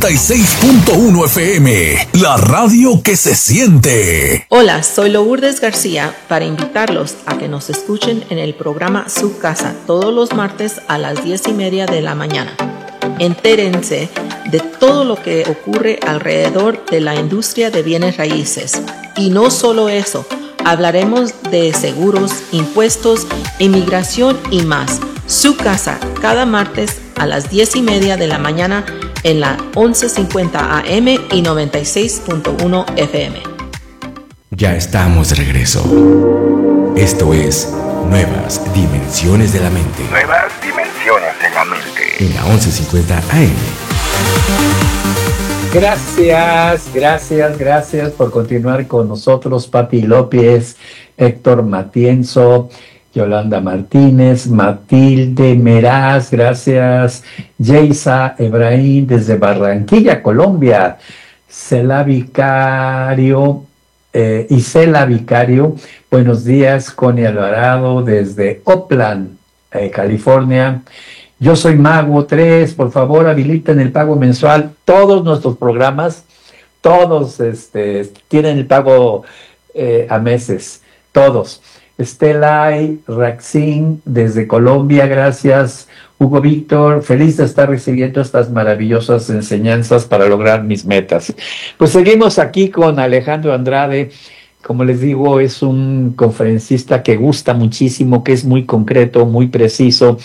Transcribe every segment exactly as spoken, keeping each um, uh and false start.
noventa y seis punto uno F M, la radio que se siente. Hola, soy Lourdes García para invitarlos a que nos escuchen en el programa Su Casa todos los martes a las diez y media de la mañana. Entérense de todo lo que ocurre alrededor de la industria de bienes raíces. Y no solo eso, hablaremos de seguros, impuestos, inmigración y más. Su Casa, cada martes a las diez y media de la mañana en la once cincuenta A M y noventa y seis punto uno F M. Ya estamos de regreso. Esto es Nuevas Dimensiones de la Mente. Nuevas Dimensiones de la Mente. En la once cincuenta A M. Gracias, gracias, gracias por continuar con nosotros, Pati López, Héctor Matienzo, Yolanda Martínez, Matilde Meraz, gracias, Yeisa Ebrahim desde Barranquilla, Colombia, Cela Vicario, eh, Isela Vicario, buenos días, Connie Alvarado desde Oakland, eh, California. Yo soy Mago tres, por favor habiliten el pago mensual. Todos nuestros programas, todos este, tienen el pago eh, a meses, todos. Estelay Raxin desde Colombia, gracias. Hugo Víctor, feliz de estar recibiendo estas maravillosas enseñanzas para lograr mis metas. Pues seguimos aquí con Alejandro Andrade. Como les digo, es un conferencista que gusta muchísimo, que es muy concreto, muy preciso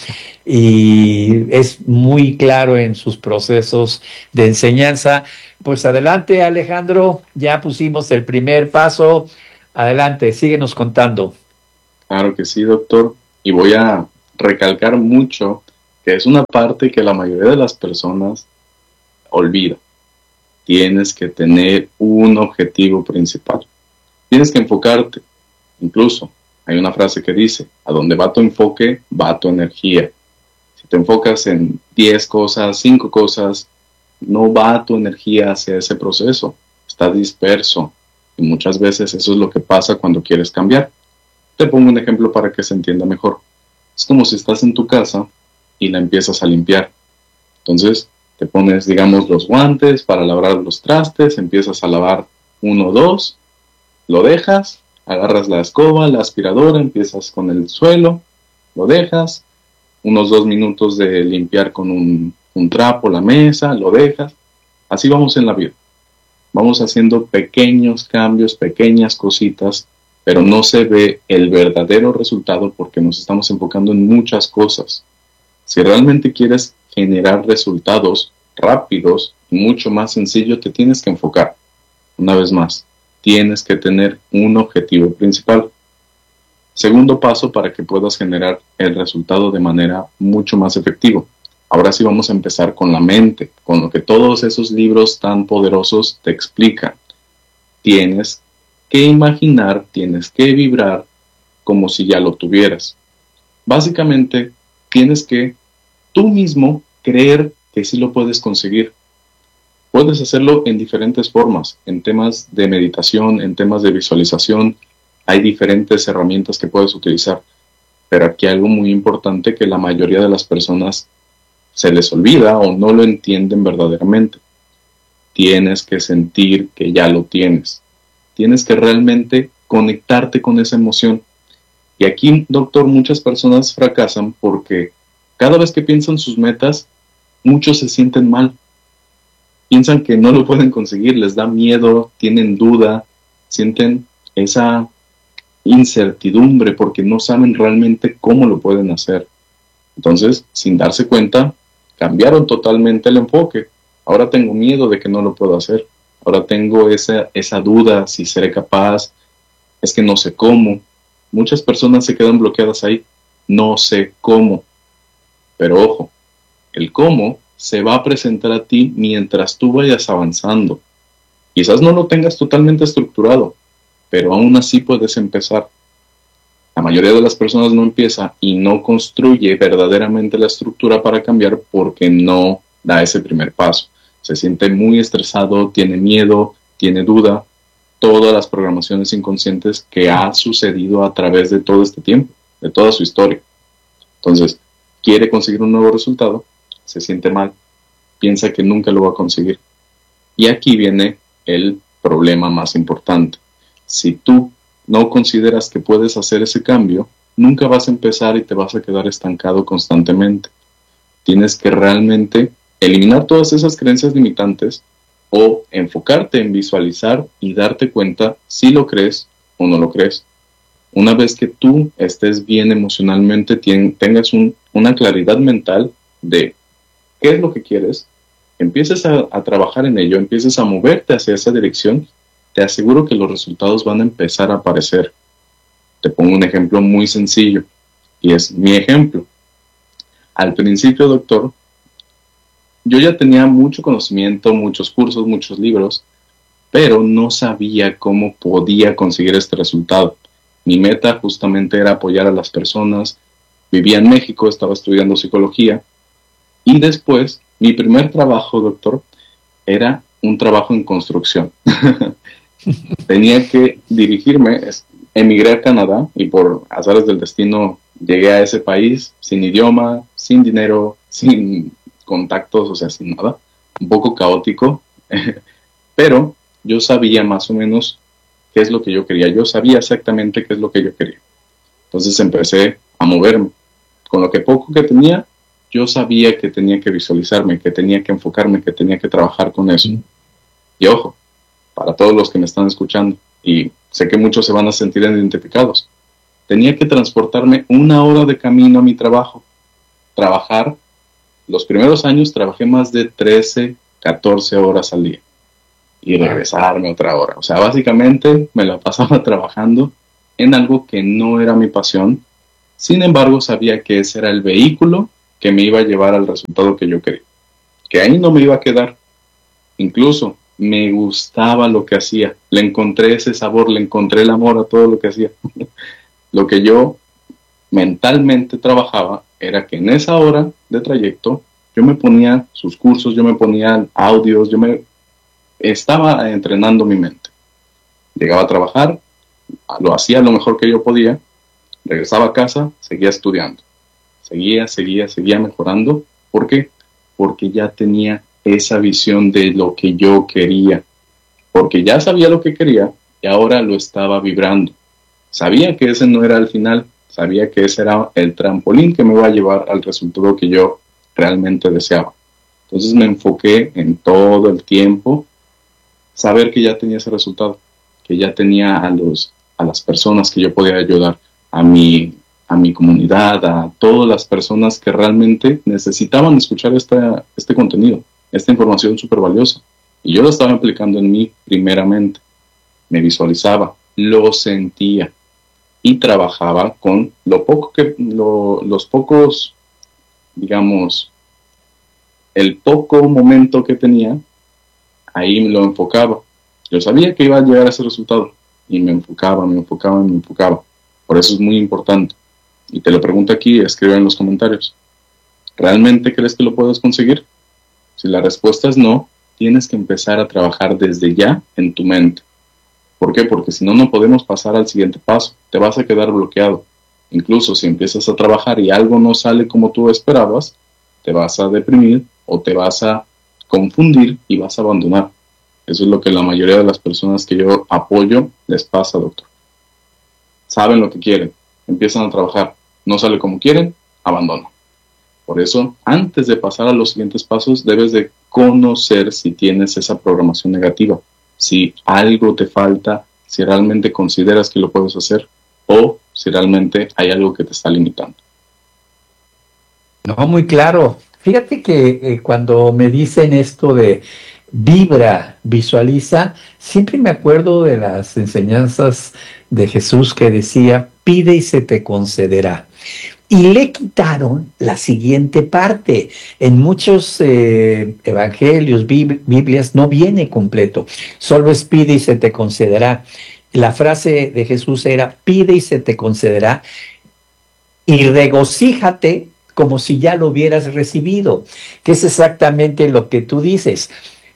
y es muy claro en sus procesos de enseñanza. Pues adelante, Alejandro, ya pusimos el primer paso. Adelante, síguenos contando. Claro que sí, doctor. Y voy a recalcar mucho que es una parte que la mayoría de las personas olvida. Tienes que tener un objetivo principal. Tienes que enfocarte. Incluso hay una frase que dice, a donde va tu enfoque, va tu energía. Si te enfocas en diez cosas, cinco cosas, no va tu energía hacia ese proceso. Estás disperso. Y muchas veces eso es lo que pasa cuando quieres cambiar. Te pongo un ejemplo para que se entienda mejor. Es como si estás en tu casa y la empiezas a limpiar. Entonces, te pones, digamos, los guantes para lavar los trastes, empiezas a lavar uno o dos, lo dejas, agarras la escoba, la aspiradora, empiezas con el suelo, lo dejas, unos dos minutos de limpiar con un, un trapo la mesa, lo dejas. Así vamos en la vida. Vamos haciendo pequeños cambios, pequeñas cositas, pero no se ve el verdadero resultado porque nos estamos enfocando en muchas cosas. Si realmente quieres generar resultados rápidos y mucho más sencillo, te tienes que enfocar. Una vez más, tienes que tener un objetivo principal. Segundo paso para que puedas generar el resultado de manera mucho más efectiva. Ahora sí vamos a empezar con la mente, con lo que todos esos libros tan poderosos te explican. Tienes que imaginar, tienes que vibrar como si ya lo tuvieras. Básicamente, tienes que tú mismo creer que sí lo puedes conseguir. Puedes hacerlo en diferentes formas, en temas de meditación, en temas de visualización. Hay diferentes herramientas que puedes utilizar. Pero aquí hay algo muy importante que la mayoría de las personas se les olvida o no lo entienden verdaderamente. Tienes que sentir que ya lo tienes. Tienes que realmente conectarte con esa emoción. Y aquí, doctor, muchas personas fracasan porque cada vez que piensan sus metas, muchos se sienten mal. Piensan que no lo pueden conseguir, les da miedo, tienen duda, sienten esa incertidumbre porque no saben realmente cómo lo pueden hacer. Entonces, sin darse cuenta, cambiaron totalmente el enfoque. Ahora tengo miedo de que no lo puedo hacer. Ahora tengo esa, esa duda si seré capaz, es que no sé cómo. Muchas personas se quedan bloqueadas ahí. No sé cómo. Pero ojo, el cómo se va a presentar a ti mientras tú vayas avanzando. Quizás no lo tengas totalmente estructurado, pero aún así puedes empezar. La mayoría de las personas no empieza y no construye verdaderamente la estructura para cambiar porque no da ese primer paso. Se siente muy estresado, tiene miedo, tiene duda. Todas las programaciones inconscientes que ha sucedido a través de todo este tiempo, de toda su historia. Entonces, quiere conseguir un nuevo resultado, se siente mal, piensa que nunca lo va a conseguir. Y aquí viene el problema más importante. Si tú no consideras que puedes hacer ese cambio, nunca vas a empezar y te vas a quedar estancado constantemente. Tienes que realmente eliminar todas esas creencias limitantes o enfocarte en visualizar y darte cuenta si lo crees o no lo crees. Una vez que tú estés bien emocionalmente, tien, tengas un, una claridad mental de qué es lo que quieres, empieces a, a trabajar en ello, empieces a moverte hacia esa dirección, te aseguro que los resultados van a empezar a aparecer. Te pongo un ejemplo muy sencillo, y es mi ejemplo. Al principio, doctor, yo ya tenía mucho conocimiento, muchos cursos, muchos libros, pero no sabía cómo podía conseguir este resultado. Mi meta justamente era apoyar a las personas. Vivía en México, estaba estudiando psicología, y después, mi primer trabajo, doctor, era un trabajo en construcción. Tenía que dirigirme, emigré a Canadá y por azares del destino llegué a ese país sin idioma, sin dinero, sin contactos, o sea, sin nada, un poco caótico, pero yo sabía más o menos qué es lo que yo quería, yo sabía exactamente qué es lo que yo quería. Entonces empecé a moverme. Con lo que poco que tenía, yo sabía que tenía que visualizarme, que tenía que enfocarme, que tenía que trabajar con eso. Y ojo, para todos los que me están escuchando, y sé que muchos se van a sentir identificados, tenía que transportarme una hora de camino a mi trabajo. Trabajar, los primeros años trabajé más de trece, catorce horas al día. Y regresarme otra hora. O sea, básicamente me la pasaba trabajando en algo que no era mi pasión. Sin embargo, sabía que ese era el vehículo que me iba a llevar al resultado que yo quería. Que ahí no me iba a quedar. Incluso me gustaba lo que hacía. Le encontré ese sabor, le encontré el amor a todo lo que hacía. Lo que yo mentalmente trabajaba era que en esa hora de trayecto yo me ponía sus cursos, yo me ponía audios, yo me estaba entrenando mi mente. Llegaba a trabajar, lo hacía lo mejor que yo podía, regresaba a casa, seguía estudiando. Seguía, seguía, seguía mejorando. ¿Por qué? Porque ya tenía esa visión de lo que yo quería. Porque ya sabía lo que quería y ahora lo estaba vibrando. Sabía que ese no era el final, sabía que ese era el trampolín que me iba a llevar al resultado que yo realmente deseaba. Entonces me enfoqué en todo el tiempo saber que ya tenía ese resultado, que ya tenía a, los, a las personas que yo podía ayudar, a mi, a mi comunidad, a todas las personas que realmente necesitaban escuchar esta, este contenido, esta información súper valiosa. Y yo lo estaba aplicando en mí primeramente. Me visualizaba, lo sentía y trabajaba con lo poco que, lo, los pocos, digamos, el poco momento que tenía, ahí lo enfocaba. Yo sabía que iba a llegar a ese resultado y me enfocaba, me enfocaba, me enfocaba. Por eso es muy importante. Y te lo pregunto aquí, escribe en los comentarios. ¿Realmente crees que lo puedes conseguir? Si la respuesta es no, tienes que empezar a trabajar desde ya en tu mente. ¿Por qué? Porque si no, no podemos pasar al siguiente paso. Te vas a quedar bloqueado. Incluso si empiezas a trabajar y algo no sale como tú esperabas, te vas a deprimir o te vas a confundir y vas a abandonar. Eso es lo que la mayoría de las personas que yo apoyo les pasa, doctor. Saben lo que quieren, empiezan a trabajar, no sale como quieren, abandonan. Por eso, antes de pasar a los siguientes pasos, debes de conocer si tienes esa programación negativa, si algo te falta, si realmente consideras que lo puedes hacer o si realmente hay algo que te está limitando. No, muy claro. Fíjate que eh, cuando me dicen esto de vibra, visualiza, siempre me acuerdo de las enseñanzas de Jesús que decía, pide y se te concederá. Y le quitaron la siguiente parte. En muchos eh, evangelios, bib- Biblias, no viene completo. Solo es pide y se te concederá. La frase de Jesús era, pide y se te concederá y regocíjate como si ya lo hubieras recibido, que es exactamente lo que tú dices.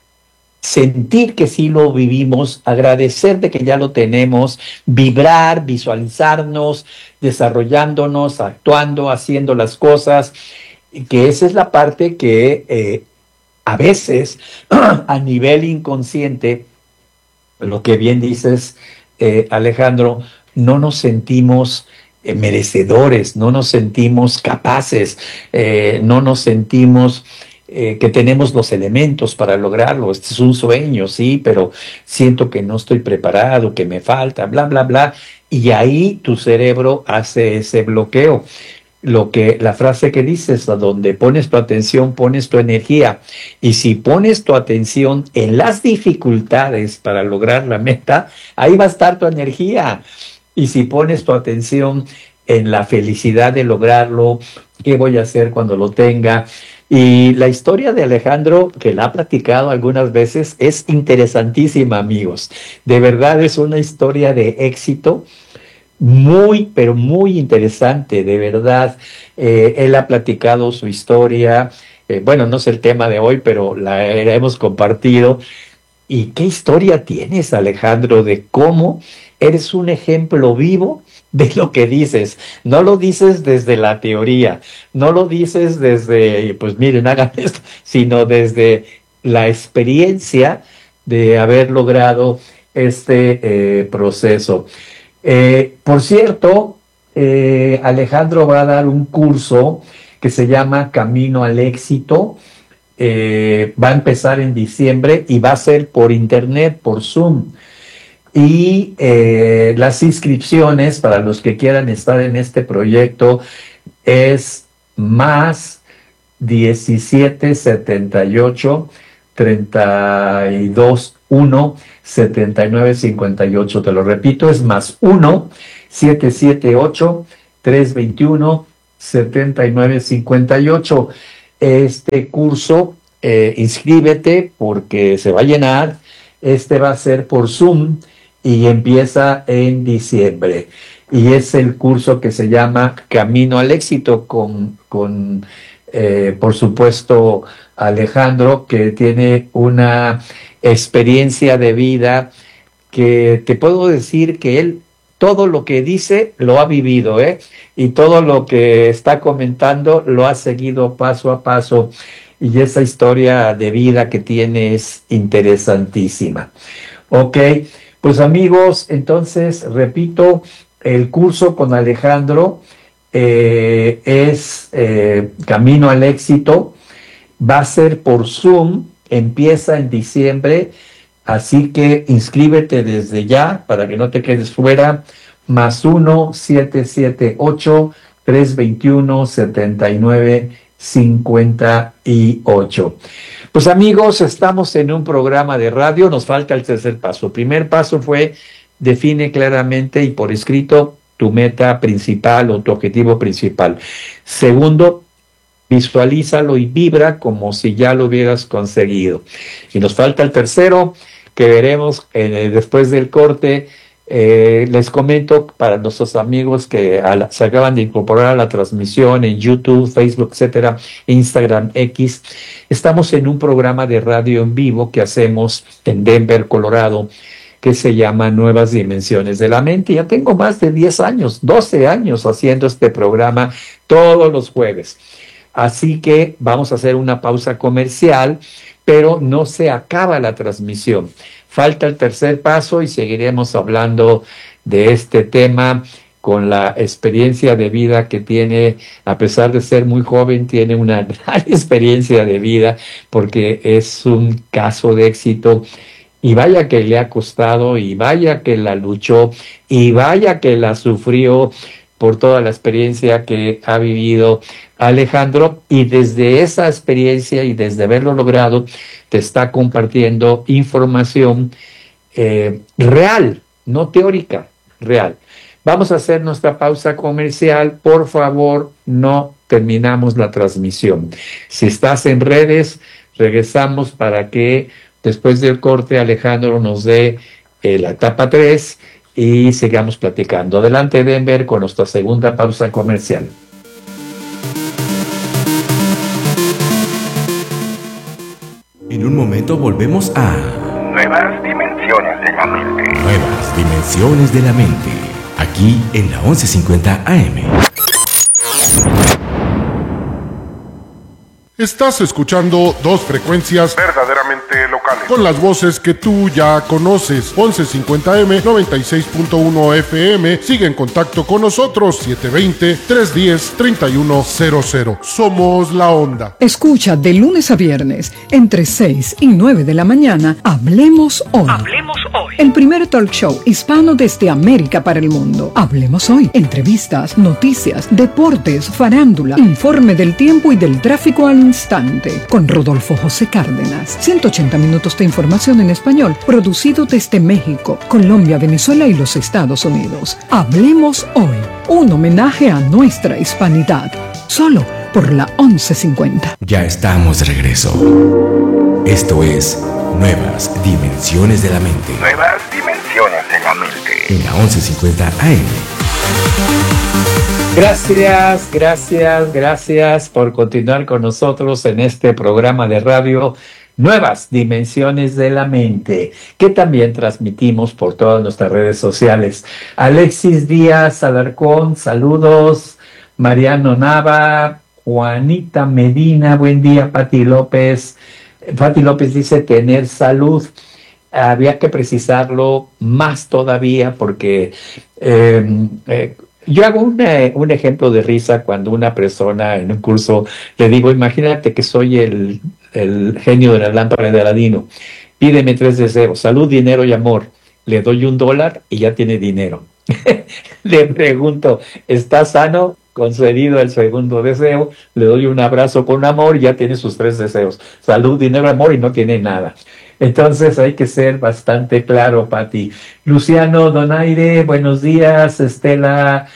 Sentir que sí lo vivimos, agradecer de que ya lo tenemos, vibrar, visualizarnos, desarrollándonos, actuando, haciendo las cosas, que esa es la parte que eh, a veces a nivel inconsciente, lo que bien dices, eh, Alejandro, no nos sentimos eh, merecedores, no nos sentimos capaces, eh, no nos sentimos eh, que tenemos los elementos para lograrlo. Este es un sueño, sí, pero siento que no estoy preparado, que me falta, bla, bla, bla. Y ahí tu cerebro hace ese bloqueo. Lo que, la frase que dices, a donde pones tu atención, pones tu energía. Y si pones tu atención en las dificultades para lograr la meta, ahí va a estar tu energía. Y si pones tu atención en la felicidad de lograrlo, ¿qué voy a hacer cuando lo tenga? Y la historia de Alejandro, que la ha platicado algunas veces, es interesantísima, amigos. De verdad es una historia de éxito. Muy, pero muy interesante, de verdad. Eh, él ha platicado su historia, eh, bueno, no es el tema de hoy, pero la, la hemos compartido. ¿Y qué historia tienes, Alejandro, de cómo eres un ejemplo vivo de lo que dices? No lo dices desde la teoría, no lo dices desde, pues miren, hagan esto, sino desde la experiencia de haber logrado este eh, proceso. Eh, por cierto, eh, Alejandro va a dar un curso que se llama Camino al Éxito. Eh, va a empezar en diciembre y va a ser por internet, por Zoom. Y eh, las inscripciones para los que quieran estar en este proyecto es más diecisiete setenta y ocho treinta y dos uno setenta y nueve cincuenta y ocho. Te lo repito, es más uno siete siete ocho tres veintiuno setenta y nueve cincuenta y ocho. Este curso, eh, inscríbete porque se va a llenar. Este va a ser por Zoom y empieza en diciembre. Y es el curso que se llama Camino al Éxito con, con eh, por supuesto, Alejandro, que tiene una experiencia de vida que te puedo decir que él todo lo que dice lo ha vivido, ¿eh? Y todo lo que está comentando lo ha seguido paso a paso. Y esa historia de vida que tiene es interesantísima. Ok, pues amigos, entonces, repito, el curso con Alejandro eh, es eh, Camino al Éxito. Va a ser por Zoom, empieza en diciembre, así que inscríbete desde ya para que no te quedes fuera. Más uno siete siete ocho tres veintiuno setenta y nueve cincuenta y ocho. Pues amigos, estamos en un programa de radio, nos falta el tercer paso. El primer paso fue define claramente y por escrito tu meta principal o tu objetivo principal. Segundo, visualízalo y vibra como si ya lo hubieras conseguido. Y nos falta el tercero, que veremos eh, después del corte. Eh, les comento para nuestros amigos que a la, se acaban de incorporar a la transmisión en YouTube, Facebook, etcétera, Instagram, X. Estamos en un programa de radio en vivo que hacemos en Denver, Colorado, que se llama Nuevas Dimensiones de la Mente. Ya tengo más de diez años, doce años haciendo este programa todos los jueves. Así que vamos a hacer una pausa comercial, pero no se acaba la transmisión. Falta el tercer paso y seguiremos hablando de este tema con la experiencia de vida que tiene, a pesar de ser muy joven, tiene una gran experiencia de vida porque es un caso de éxito. Y vaya que le ha costado, y vaya que la luchó, y vaya que la sufrió por toda la experiencia que ha vivido Alejandro, y desde esa experiencia y desde haberlo logrado, te está compartiendo información eh, real, no teórica, real. Vamos a hacer nuestra pausa comercial. Por favor, no terminamos la transmisión. Si estás en redes, regresamos para que después del corte Alejandro nos dé eh, la etapa tres y sigamos platicando. Adelante, Denver, con nuestra segunda pausa comercial. En un momento volvemos a Nuevas Dimensiones de la Mente. Nuevas Dimensiones de la Mente, aquí en la once cincuenta A M. Estás escuchando dos frecuencias verdaderamente locales, con las voces que tú ya conoces. once cincuenta eme, noventa y seis punto uno efe eme. Sigue en contacto con nosotros. siete dos cero, tres uno cero, tres uno cero cero. Somos La Onda. Escucha de lunes a viernes entre seis y nueve de la mañana. Hablemos hoy. Hablemos hoy. El primer talk show hispano desde América para el mundo. Hablemos hoy. Entrevistas, noticias, deportes, farándula, informe del tiempo y del tráfico al instante, con Rodolfo José Cárdenas. ciento ochenta minutos de información en español, producido desde México, Colombia, Venezuela y los Estados Unidos. Hablemos hoy, un homenaje a nuestra hispanidad, solo por la once cincuenta. Ya estamos de regreso. Esto es Nuevas Dimensiones de la Mente. Nuevas Dimensiones de la Mente. En la once cincuenta A M. Gracias, gracias, gracias por continuar con nosotros en este programa de radio Nuevas Dimensiones de la Mente, que también transmitimos por todas nuestras redes sociales. Alexis Díaz Alarcón, saludos. Mariano Nava, Juanita Medina, buen día. Pati López. Pati López dice tener salud. Había que precisarlo más todavía porque eh, eh, yo hago una, un ejemplo de risa cuando una persona en un curso le digo, imagínate que soy el, el genio de la lámpara de Aladino, pídeme tres deseos, salud, dinero y amor. Le doy un dólar y ya tiene dinero. Le pregunto, ¿está sano? Concedido el segundo deseo, le doy un abrazo con amor y ya tiene sus tres deseos, salud, dinero, amor, y no tiene nada. Entonces hay que ser bastante claro, Pati. Luciano Donaire, buenos días. Estela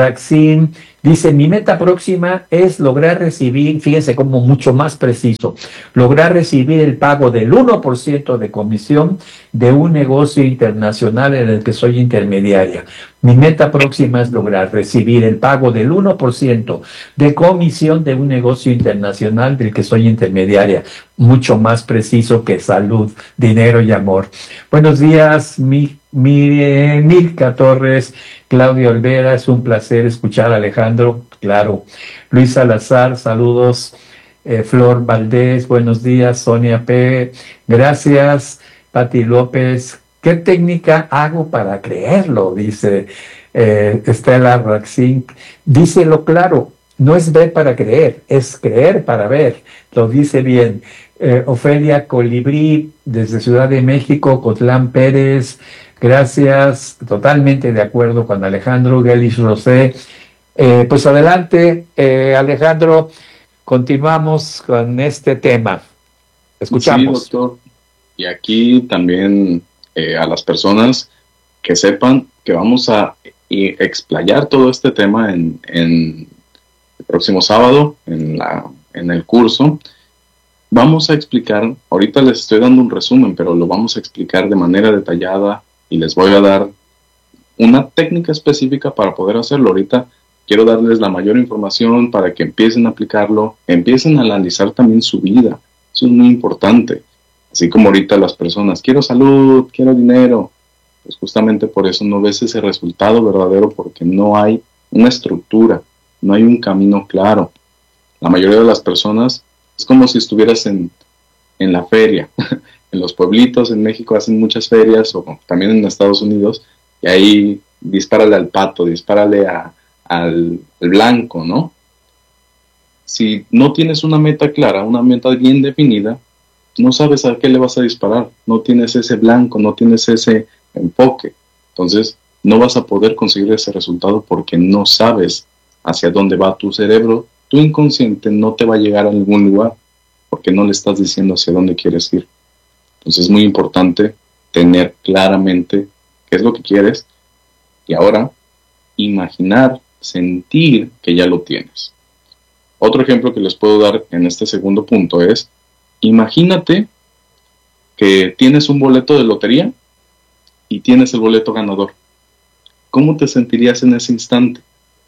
Raxin dice, mi meta próxima es lograr recibir, fíjense como mucho más preciso, lograr recibir el pago del uno por ciento de comisión de un negocio internacional en el que soy intermediaria. Mi meta próxima es lograr recibir el pago del uno por ciento de comisión de un negocio internacional del que soy intermediaria. Mucho más preciso que salud, dinero y amor. Buenos días, mi, mi, eh, Milka Torres, Claudia Olvera, es un placer escuchar a Alejandro, claro. Luis Salazar, saludos. Eh, Flor Valdés, buenos días. Sonia P., gracias. Pati López, ¿qué técnica hago para creerlo? Dice eh, Estela Raxin. Díselo claro, no es ver para creer, es creer para ver. Lo dice bien. Eh, Ofelia Colibrí, desde Ciudad de México. Cotlán Pérez, gracias. Totalmente de acuerdo con Alejandro. Gelis Rosé. Eh, pues adelante, eh, Alejandro, continuamos con este tema. Escuchamos. Sí, doctor. Y aquí también eh, a las personas que sepan que vamos a eh, explayar todo este tema en, en el próximo sábado, en, la, en el curso. Vamos a explicar, ahorita les estoy dando un resumen, pero lo vamos a explicar de manera detallada y les voy a dar una técnica específica para poder hacerlo. Ahorita quiero darles la mayor información para que empiecen a aplicarlo, empiecen a analizar también su vida. Eso es muy importante. Así como ahorita las personas, quiero salud, quiero dinero, pues justamente por eso no ves ese resultado verdadero, porque no hay una estructura, no hay un camino claro. La mayoría de las personas es como si estuvieras en, en la feria. En los pueblitos en México hacen muchas ferias, o también en Estados Unidos, y ahí dispárale al pato, dispárale a, al, al blanco, ¿no? Si no tienes una meta clara, una meta bien definida, no sabes a qué le vas a disparar, no tienes ese blanco, no tienes ese enfoque, entonces no vas a poder conseguir ese resultado porque no sabes hacia dónde va tu cerebro. Tu inconsciente no te va a llegar a ningún lugar porque no le estás diciendo hacia dónde quieres ir. Entonces es muy importante tener claramente qué es lo que quieres y ahora imaginar, sentir que ya lo tienes. Otro ejemplo que les puedo dar en este segundo punto es, imagínate que tienes un boleto de lotería y tienes el boleto ganador. ¿Cómo te sentirías en ese instante?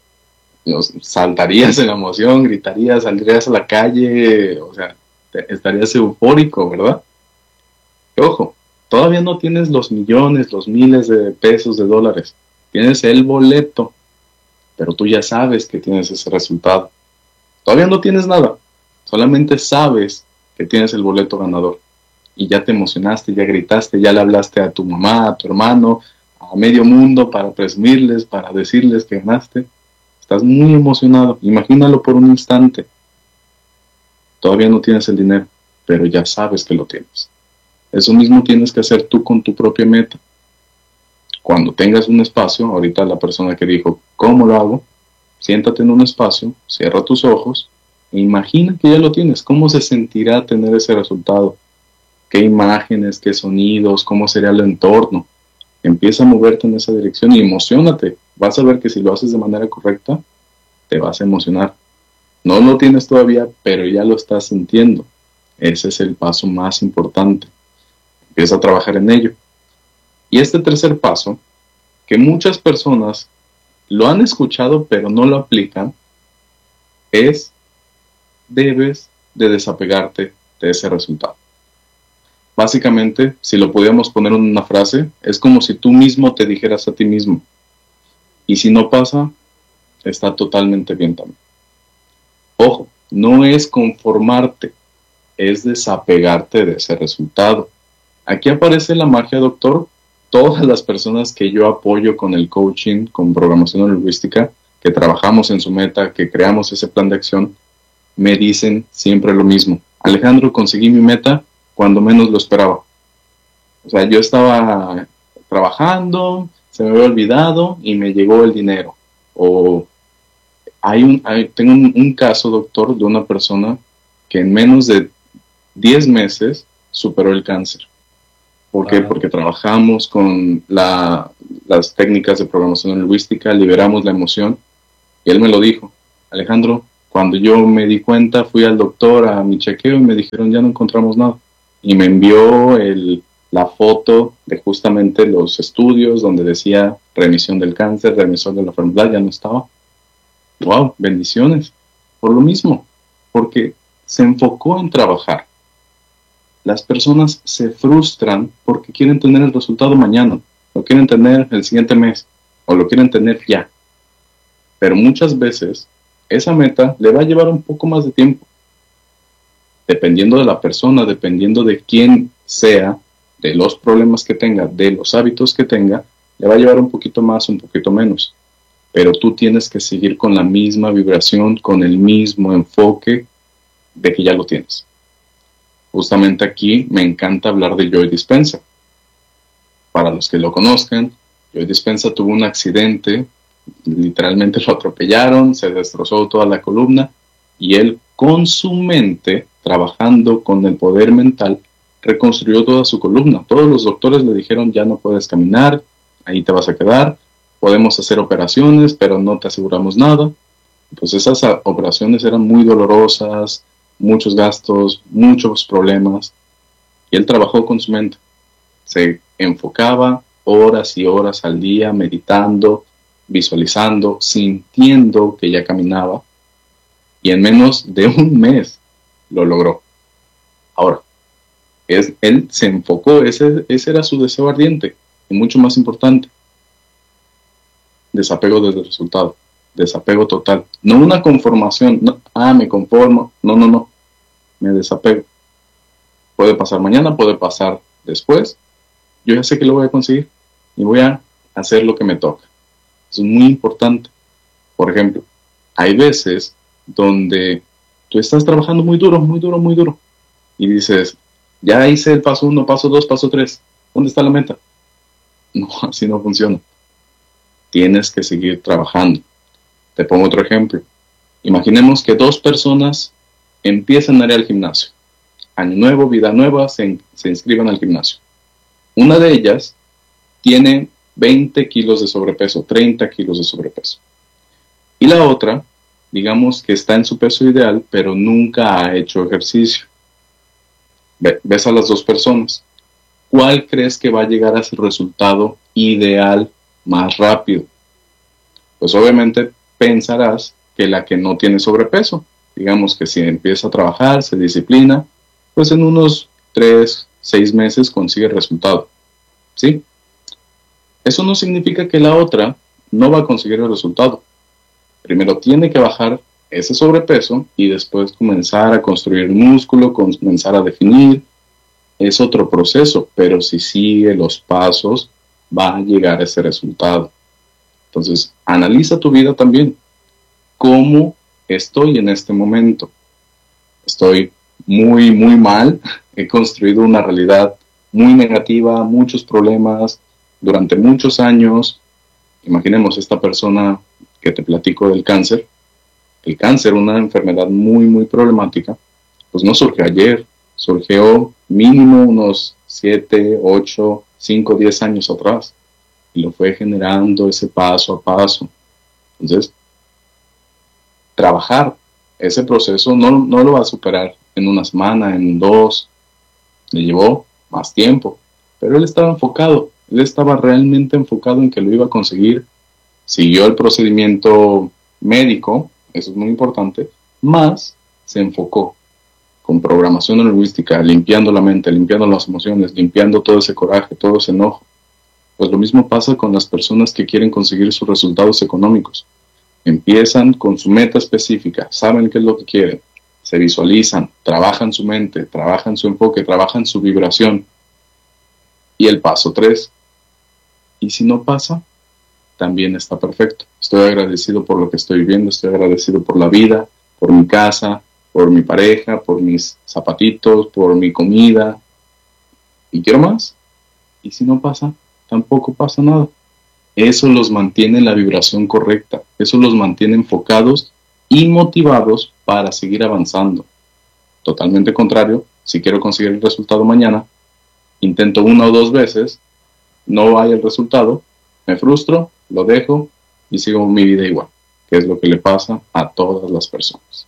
Saltarías en la emoción, gritarías, saldrías a la calle, o sea, te, estarías eufórico, ¿verdad? Y ojo, todavía no tienes los millones, los miles de pesos, de dólares. Tienes el boleto, pero tú ya sabes que tienes ese resultado. Todavía no tienes nada, Solamente sabes que tienes el boleto ganador y ya te emocionaste, ya gritaste, ya le hablaste a tu mamá, a tu hermano, a medio mundo para presumirles, para decirles que ganaste. Estás muy emocionado. Imagínalo por un instante. Todavía no tienes el dinero, pero ya sabes que lo tienes. Eso mismo tienes que hacer tú con tu propia meta. Cuando tengas un espacio, ahorita la persona que dijo, ¿cómo lo hago? Siéntate en un espacio, cierra tus ojos e imagina que ya lo tienes. ¿Cómo se sentirá tener ese resultado? ¿Qué imágenes, qué sonidos, cómo sería el entorno? Empieza a moverte en esa dirección y emociónate. Vas a ver que si lo haces de manera correcta, te vas a emocionar. No lo tienes todavía, pero ya lo estás sintiendo. Ese es el paso más importante. Empieza a trabajar en ello. Y este tercer paso, que muchas personas lo han escuchado pero no lo aplican, es debes de desapegarte de ese resultado. Básicamente, si lo pudiéramos poner en una frase, es como si tú mismo te dijeras a ti mismo, y si no pasa, está totalmente bien también. Ojo, no es conformarte, es desapegarte de ese resultado. Aquí aparece la magia, doctor. Todas las personas que yo apoyo con el coaching, con programación lingüística, que trabajamos en su meta, que creamos ese plan de acción, me dicen siempre lo mismo. Alejandro, conseguí mi meta cuando menos lo esperaba. O sea, yo estaba trabajando, se me había olvidado y me llegó el dinero. O hay un, hay, tengo un, un caso, doctor, de una persona que en menos de diez meses superó el cáncer. ¿Por qué? Wow. Porque trabajamos con la, las técnicas de programación lingüística, liberamos la emoción. Y él me lo dijo, Alejandro, cuando yo me di cuenta, fui al doctor a mi chequeo y me dijeron, ya no encontramos nada. Y me envió el, la foto de justamente los estudios donde decía remisión del cáncer, remisión de la enfermedad, ya no estaba. ¡Wow! Bendiciones. Por lo mismo, porque se enfocó en trabajar. Las personas se frustran porque quieren tener el resultado mañana, lo quieren tener el siguiente mes, o lo quieren tener ya. Pero muchas veces, esa meta le va a llevar un poco más de tiempo. Dependiendo de la persona, dependiendo de quién sea, de los problemas que tenga, de los hábitos que tenga, le va a llevar un poquito más, un poquito menos. Pero tú tienes que seguir con la misma vibración, con el mismo enfoque de que ya lo tienes. Justamente aquí me encanta hablar de Joe Dispenza. Para los que lo conozcan, Joe Dispenza tuvo un accidente, literalmente lo atropellaron, se destrozó toda la columna y él con su mente, trabajando con el poder mental, reconstruyó toda su columna. Todos los doctores le dijeron, ya no puedes caminar, ahí te vas a quedar, podemos hacer operaciones, pero no te aseguramos nada. Pues esas operaciones eran muy dolorosas, muchos gastos, muchos problemas, y él trabajó con su mente. Se enfocaba horas y horas al día, meditando, visualizando, sintiendo que ya caminaba, y en menos de un mes lo logró. Ahora, es, él se enfocó, ese, ese era su deseo ardiente, y mucho más importante, desapego desde el resultado. Desapego total, no una conformación, no, ah, me conformo, no, no, no, me desapego. Puede pasar mañana, puede pasar después, yo ya sé que lo voy a conseguir y voy a hacer lo que me toca. Es muy importante. Por ejemplo, hay veces donde tú estás trabajando muy duro, muy duro, muy duro y dices, ya hice el paso uno, paso dos, paso tres, ¿dónde está la meta? No, así no funciona. Tienes que seguir trabajando. Te pongo otro ejemplo. Imaginemos que dos personas empiezan a ir al gimnasio. Año nuevo, vida nueva, se, se inscriban al gimnasio. Una de ellas tiene veinte kilos de sobrepeso, treinta kilos de sobrepeso. Y la otra, digamos que está en su peso ideal, pero nunca ha hecho ejercicio. Ve, ves a las dos personas. ¿Cuál crees que va a llegar a ese resultado ideal más rápido? Pues obviamente pensarás que la que no tiene sobrepeso, digamos que si empieza a trabajar, se disciplina, pues en unos tres, seis meses consigue el resultado, ¿sí? Eso no significa que la otra no va a conseguir el resultado. Primero tiene que bajar ese sobrepeso y después comenzar a construir músculo, comenzar a definir. Es otro proceso, pero si sigue los pasos, va a llegar a ese resultado. Entonces, analiza tu vida también. ¿Cómo estoy en este momento? Estoy muy, muy mal. He construido una realidad muy negativa, muchos problemas durante muchos años. Imaginemos esta persona que te platico del cáncer. El cáncer, una enfermedad muy, muy problemática, pues no surgió ayer, surgió mínimo unos siete, ocho, cinco, diez años atrás. Y lo fue generando ese paso a paso. Entonces, trabajar ese proceso no, no lo va a superar en una semana, en dos. Le llevó más tiempo. Pero él estaba enfocado. Él estaba realmente enfocado en que lo iba a conseguir. Siguió el procedimiento médico, eso es muy importante, más se enfocó con programación neurolingüística, limpiando la mente, limpiando las emociones, limpiando todo ese coraje, todo ese enojo. Pues lo mismo pasa con las personas que quieren conseguir sus resultados económicos. Empiezan con su meta específica, saben qué es lo que quieren, se visualizan, trabajan su mente, trabajan su enfoque, trabajan su vibración. Y el paso tres. ¿Y si no pasa? También está perfecto. Estoy agradecido por lo que estoy viviendo, estoy agradecido por la vida, por mi casa, por mi pareja, por mis zapatitos, por mi comida. ¿Y quiero más? ¿Y si no pasa? Tampoco pasa nada. Eso los mantiene en la vibración correcta. Eso los mantiene enfocados y motivados para seguir avanzando. Totalmente contrario, si quiero conseguir el resultado mañana, intento una o dos veces, no hay el resultado, me frustro, lo dejo y sigo mi vida igual, que es lo que le pasa a todas las personas.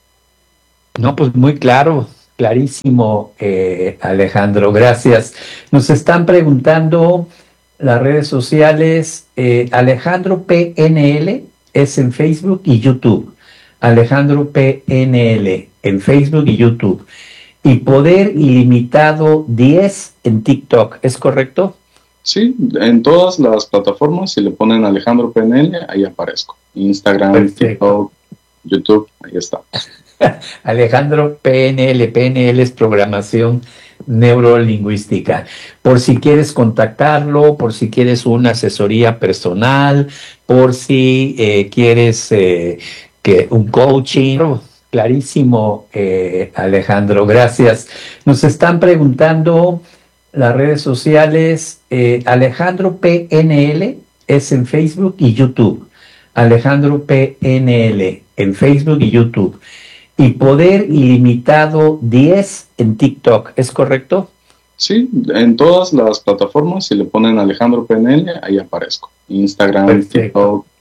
No, pues muy claro, clarísimo, eh, Alejandro, gracias. Nos están preguntando las redes sociales, eh, Alejandro P N L es en Facebook y YouTube. Alejandro P N L en Facebook y YouTube. Y Poder Ilimitado diez en TikTok, ¿es correcto? Sí, en todas las plataformas, si le ponen Alejandro P N L, ahí aparezco. Instagram, perfecto. TikTok, YouTube, ahí está. Alejandro P N L, P N L es programación neurolingüística. Por si quieres contactarlo, por si quieres una asesoría personal, por si eh, quieres eh, que un coaching. Clarísimo, eh, Alejandro, gracias. Nos están preguntando las redes sociales, eh, Alejandro P N L es en Facebook y YouTube. Alejandro P N L en Facebook y YouTube. Y Poder Ilimitado diez en TikTok, ¿es correcto? Sí, en todas las plataformas, si le ponen Alejandro P N L, ahí aparezco. Instagram, perfecto. TikTok,